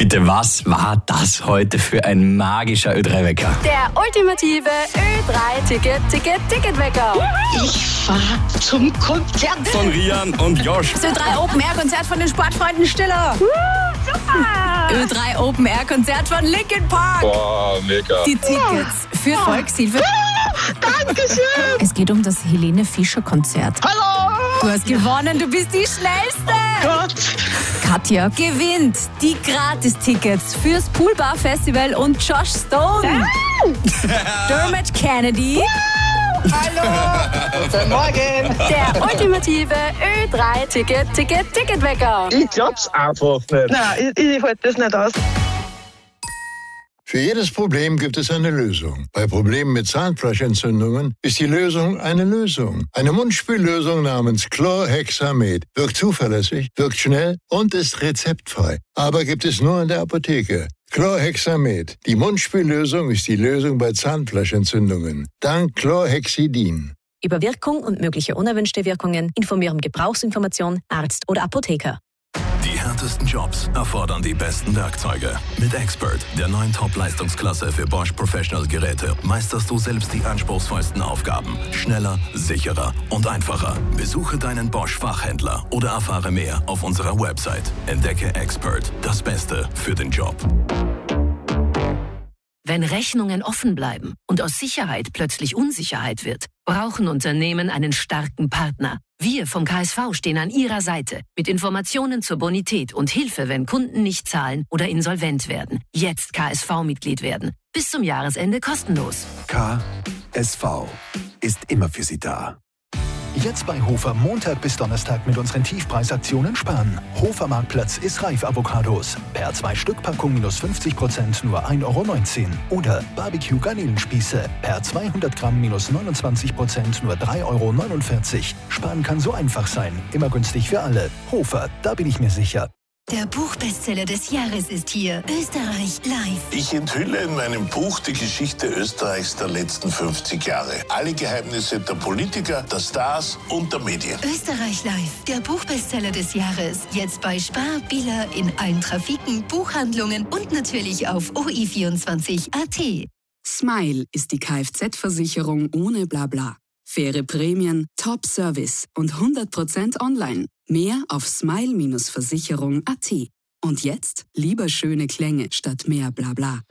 Bitte, was war das heute für ein magischer Ö3-Wecker? Der ultimative Ö3-Ticket-Wecker. Ich fahr zum Konzert. Von Rian und Josh. Das Ö3 Open Air Konzert von den Sportfreunden Stiller. Super. Ö3 Open Air Konzert von Linkin Park. Boah, mega. Die Tickets für Volkshilfe. Dankeschön. Es geht um das Helene Fischer Konzert. Hallo. Du hast gewonnen, du bist die Schnellste. Gott. Katja gewinnt die Gratis-Tickets fürs Poolbar Festival und Josh Stone. Dermot Kennedy. Hallo. Guten Morgen. Der ultimative Ö3-Ticket-Wecker. Ich glaub's einfach nicht. Nein, ich halte das nicht aus. Für jedes Problem gibt es eine Lösung. Bei Problemen mit Zahnfleischentzündungen ist die Lösung eine Lösung. Eine Mundspüllösung namens Chlorhexamet wirkt zuverlässig, wirkt schnell und ist rezeptfrei. Aber gibt es nur in der Apotheke. Chlorhexamet. Die Mundspüllösung ist die Lösung bei Zahnfleischentzündungen. Dank Chlorhexidin. Über Wirkung und mögliche unerwünschte Wirkungen informieren Gebrauchsinformation, Arzt oder Apotheker. Die härtesten Jobs erfordern die besten Werkzeuge. Mit Expert, der neuen Top-Leistungsklasse für Bosch Professional Geräte, meisterst du selbst die anspruchsvollsten Aufgaben. Schneller, sicherer und einfacher. Besuche deinen Bosch-Fachhändler oder erfahre mehr auf unserer Website. Entdecke Expert, das Beste für den Job. Wenn Rechnungen offen bleiben und aus Sicherheit plötzlich Unsicherheit wird, brauchen Unternehmen einen starken Partner. Wir vom KSV stehen an Ihrer Seite mit Informationen zur Bonität und Hilfe, wenn Kunden nicht zahlen oder insolvent werden. Jetzt KSV-Mitglied werden. Bis zum Jahresende kostenlos. KSV ist immer für Sie da. Jetzt bei Hofer Montag bis Donnerstag mit unseren Tiefpreisaktionen sparen. Hofer Marktplatz ist reif Avocados. Per 2-Stück-Packung minus 50% nur 1,19 € Oder Barbecue Garnelenspieße. Per 200 Gramm minus 29% nur 3,49 €. Sparen kann so einfach sein. Immer günstig für alle. Hofer, da bin ich mir sicher. Der Buchbestseller des Jahres ist hier. Österreich live. Ich enthülle in meinem Buch die Geschichte Österreichs der letzten 50 Jahre. Alle Geheimnisse der Politiker, der Stars und der Medien. Österreich live. Der Buchbestseller des Jahres. Jetzt bei Spar, Billa, in allen Trafiken, Buchhandlungen und natürlich auf OI24.at. Smile ist die Kfz-Versicherung ohne Blabla. Faire Prämien, Top-Service und 100% online. Mehr auf smile-versicherung.at. Und jetzt lieber schöne Klänge statt mehr Blabla.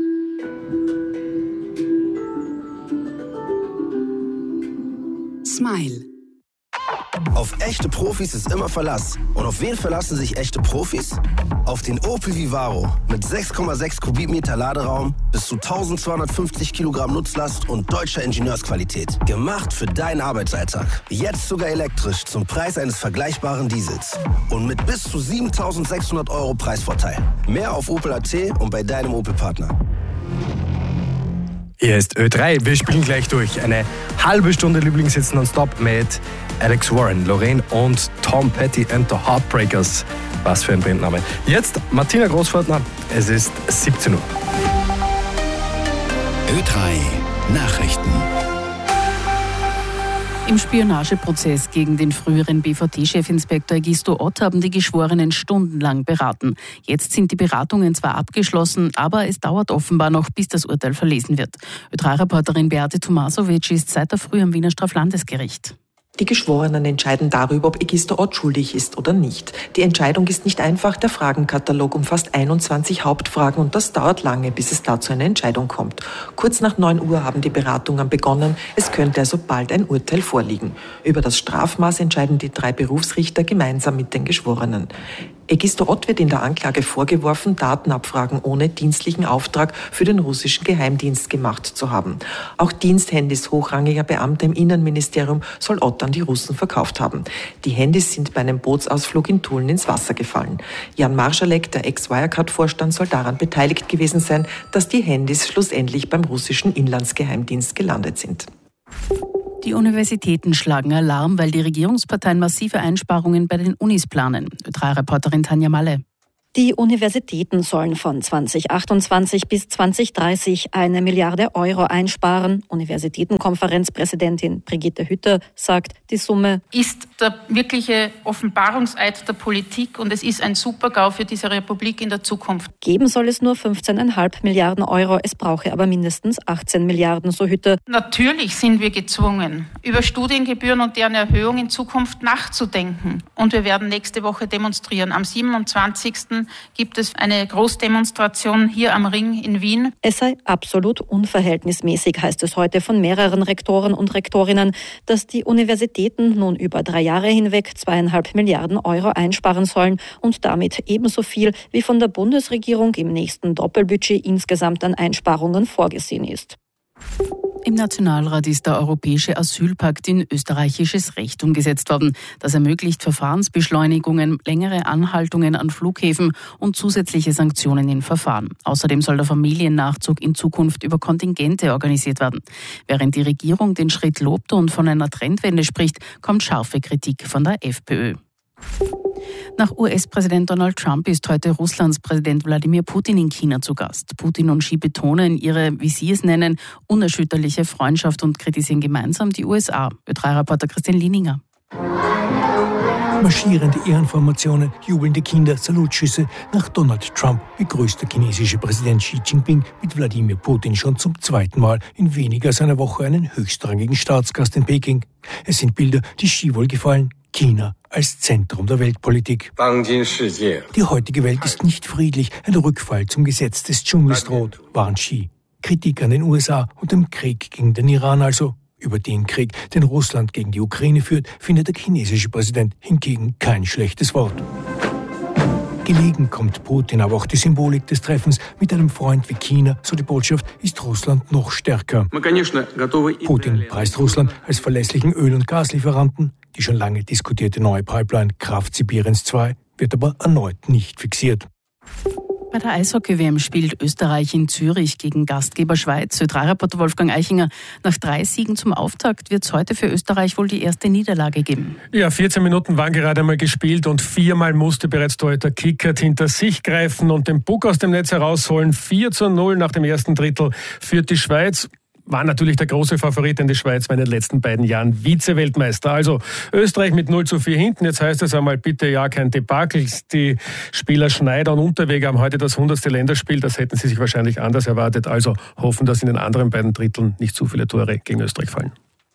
Smile. Auf echte Profis ist immer Verlass. Und auf wen verlassen sich echte Profis? Auf den Opel Vivaro mit 6,6 Kubikmeter Laderaum, bis zu 1250 Kilogramm Nutzlast und deutscher Ingenieursqualität. Gemacht für deinen Arbeitsalltag. Jetzt sogar elektrisch zum Preis eines vergleichbaren Diesels. Und mit bis zu 7.600 € Preisvorteil. Mehr auf Opel.at und bei deinem Opel-Partner. Hier ist Ö3. Wir spielen gleich durch. Eine halbe Stunde Lieblingshits nonstop mit Alex Warren, Lorraine und Tom Petty and the Heartbreakers. Was für ein Bandname. Jetzt Martina Großfortner. Es ist 17 Uhr. Ö3 Nachrichten. Im Spionageprozess gegen den früheren BVT-Chefinspektor Egisto Ott haben die Geschworenen stundenlang beraten. Jetzt sind die Beratungen zwar abgeschlossen, aber es dauert offenbar noch, bis das Urteil verlesen wird. Ö3-Reporterin Beate Tomasovic ist seit der Früh am Wiener Straflandesgericht. Die Geschworenen entscheiden darüber, ob Egisto Ott schuldig ist oder nicht. Die Entscheidung ist nicht einfach. Der Fragenkatalog umfasst 21 Hauptfragen und das dauert lange, bis es da zu einer Entscheidung kommt. Kurz nach 9 Uhr haben die Beratungen begonnen. Es könnte also bald ein Urteil vorliegen. Über das Strafmaß entscheiden die 3 Berufsrichter gemeinsam mit den Geschworenen. Egisto Ott wird in der Anklage vorgeworfen, Datenabfragen ohne dienstlichen Auftrag für den russischen Geheimdienst gemacht zu haben. Auch Diensthandys hochrangiger Beamter im Innenministerium soll Ott an die Russen verkauft haben. Die Handys sind bei einem Bootsausflug in Tulln ins Wasser gefallen. Jan Marschalek, der Ex-Wirecard-Vorstand, soll daran beteiligt gewesen sein, dass die Handys schlussendlich beim russischen Inlandsgeheimdienst gelandet sind. Die Universitäten schlagen Alarm, weil die Regierungsparteien massive Einsparungen bei den Unis planen. Ö3-Reporterin Tanja Malle. Die Universitäten sollen von 2028 bis 2030 1 Milliarde Euro einsparen. Universitätenkonferenzpräsidentin Brigitte Hütter sagt, die Summe ist der wirkliche Offenbarungseid der Politik und es ist ein Super-GAU für diese Republik in der Zukunft. Geben soll es nur 15,5 Milliarden Euro, es brauche aber mindestens 18 Milliarden, so Hütter. Natürlich sind wir gezwungen, über Studiengebühren und deren Erhöhung in Zukunft nachzudenken. Und wir werden nächste Woche demonstrieren. Am 27. gibt es eine Großdemonstration hier am Ring in Wien. Es sei absolut unverhältnismäßig, heißt es heute von mehreren Rektoren und Rektorinnen, dass die Universitäten nun über 3 Jahre hinweg 2,5 Milliarden Euro einsparen sollen und damit ebenso viel wie von der Bundesregierung im nächsten Doppelbudget insgesamt an Einsparungen vorgesehen ist. Im Nationalrat ist der Europäische Asylpakt in österreichisches Recht umgesetzt worden. Das ermöglicht Verfahrensbeschleunigungen, längere Anhaltungen an Flughäfen und zusätzliche Sanktionen in Verfahren. Außerdem soll der Familiennachzug in Zukunft über Kontingente organisiert werden. Während die Regierung den Schritt lobt und von einer Trendwende spricht, kommt scharfe Kritik von der FPÖ. Nach US-Präsident Donald Trump ist heute Russlands Präsident Wladimir Putin in China zu Gast. Putin und Xi betonen ihre, wie sie es nennen, unerschütterliche Freundschaft und kritisieren gemeinsam die USA. Ö3-Reporter Christian Lieninger. Marschierende Ehrenformationen, jubelnde Kinder, Salutschüsse. Nach Donald Trump begrüßt der chinesische Präsident Xi Jinping mit Wladimir Putin schon zum 2. Mal in weniger als einer Woche einen höchstrangigen Staatsgast in Peking. Es sind Bilder, die Xi wohl gefallen. China als Zentrum der Weltpolitik. Die heutige Welt ist nicht friedlich. Ein Rückfall zum Gesetz des Dschungels droht, warnt Xi. Kritik an den USA und dem Krieg gegen den Iran also. Über den Krieg, den Russland gegen die Ukraine führt, findet der chinesische Präsident hingegen kein schlechtes Wort. Gelegen kommt Putin aber auch die Symbolik des Treffens mit einem Freund wie China, so die Botschaft, ist Russland noch stärker. Putin preist Russland als verlässlichen Öl- und Gaslieferanten. Die schon lange diskutierte neue Pipeline Kraft Sibiriens 2 wird aber erneut nicht fixiert. Bei der Eishockey-WM spielt Österreich in Zürich gegen Gastgeber Schweiz. Ö3-Reporter Wolfgang Eichinger. Nach 3 Siegen zum Auftakt wird es heute für Österreich wohl die erste Niederlage geben. Ja, 14 Minuten waren gerade einmal gespielt und 4-mal musste bereits Torhüter Kickert hinter sich greifen und den Puck aus dem Netz herausholen. 4:0 nach dem ersten Drittel führt die Schweiz. War natürlich der große Favorit, denn die Schweiz war in den letzten beiden Jahren Vize-Weltmeister. Also Österreich mit 0:4 hinten. Jetzt heißt es einmal bitte ja kein Debakel. Die Spieler Schneider und Unterweger haben heute das 100. Länderspiel. Das hätten sie sich wahrscheinlich anders erwartet. Also hoffen, dass in den anderen beiden Dritteln nicht zu viele Tore gegen Österreich fallen.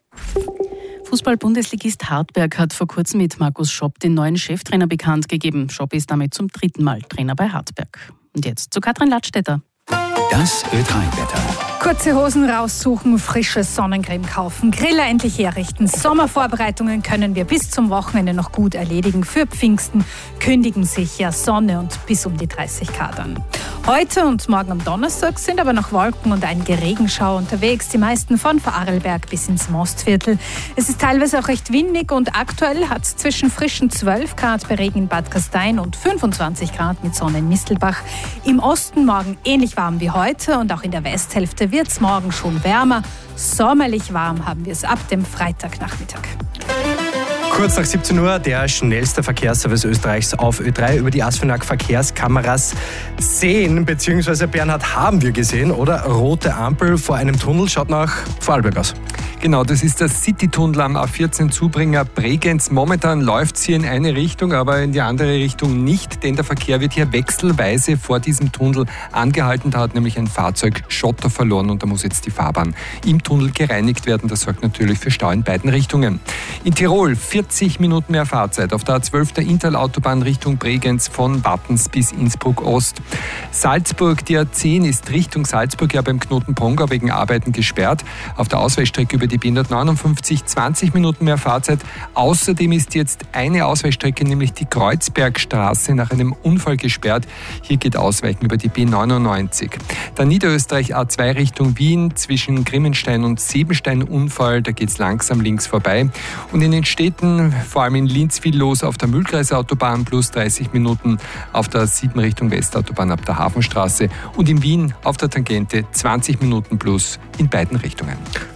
Fußball-Bundesligist Hartberg hat vor kurzem mit Markus Schopp den neuen Cheftrainer bekannt gegeben. Schopp ist damit zum 3. Mal Trainer bei Hartberg. Und jetzt zu Katrin Ladstätter. Das Ö3-Wetter. Kurze Hosen raussuchen, frische Sonnencreme kaufen, Griller endlich herrichten. Sommervorbereitungen können wir bis zum Wochenende noch gut erledigen. Für Pfingsten kündigen sich ja Sonne und bis um die 30 Grad an. Heute und morgen am Donnerstag sind aber noch Wolken und einige Regenschauer unterwegs. Die meisten von Vorarlberg bis ins Mostviertel. Es ist teilweise auch recht windig und aktuell hat es zwischen frischen 12 Grad bei Regen in Bad Gastein und 25 Grad mit Sonne in Mistelbach. Im Osten morgen ähnlich warm wie heute und auch in der Westhälfte wird es morgen schon wärmer. Sommerlich warm haben wir es ab dem Freitagnachmittag. Kurz nach 17 Uhr der schnellste Verkehrsservice Österreichs auf Ö3 über die ASFINAG Verkehrskameras sehen, beziehungsweise Bernhard haben wir gesehen, oder? Rote Ampel vor einem Tunnel, schaut nach Vorarlberg aus. Genau, das ist der City-Tunnel am A14 Zubringer Bregenz. Momentan läuft es hier in eine Richtung, aber in die andere Richtung nicht, denn der Verkehr wird hier wechselweise vor diesem Tunnel angehalten. Da hat nämlich ein Fahrzeug Schotter verloren und da muss jetzt die Fahrbahn im Tunnel gereinigt werden. Das sorgt natürlich für Stau in beiden Richtungen. In Tirol 40 Minuten mehr Fahrzeit auf der A12 der Interlautobahn Richtung Bregenz von Wattens bis Innsbruck Ost. Salzburg, die A10 ist Richtung Salzburg ja beim Knoten Pongau wegen Arbeiten gesperrt. Auf der Ausweichstrecke über die B159 20 Minuten mehr Fahrzeit. Außerdem ist jetzt eine Ausweichstrecke, nämlich die Kreuzbergstraße, nach einem Unfall gesperrt. Hier geht Ausweichen über die B99. Dann Niederösterreich A2 Richtung Wien zwischen Grimmenstein und Sebenstein Unfall. Da geht es langsam links vorbei. Und in den Städten, vor allem in Linz, viel los auf der Mühlkreisautobahn plus 30 Minuten, auf der 7 Richtung Westautobahn ab der Hafenstraße und in Wien auf der Tangente 20 Minuten plus in beiden Richtungen.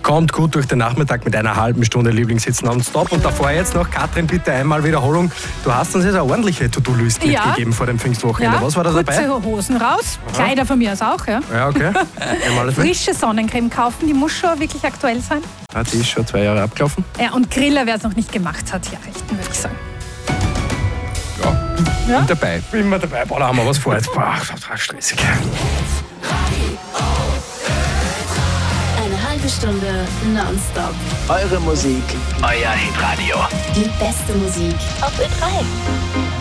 Kommt gut durch den Nachmittag mit einer halben Stunde Lieblingshits nonstop. Und davor jetzt noch, Katrin, bitte einmal Wiederholung. Du hast uns jetzt eine ordentliche To-Do-Liste mitgegeben vor dem Pfingstwochenende. Was war da dabei? Kurze Hosen raus, Kleider von mir aus auch. Ja, okay. Frische Sonnencreme kaufen, die muss schon wirklich aktuell sein. Ja, die ist schon 2 Jahre abgelaufen. Ja, und Griller, wer es noch nicht gemacht hat, herrichten, würde ich sagen. Ja? Bin dabei. Immer dabei. Boah, da haben wir was vor jetzt. Boah, total stressig. Eine halbe Stunde nonstop. Eure Musik, euer Hitradio. Die beste Musik auf Ö3.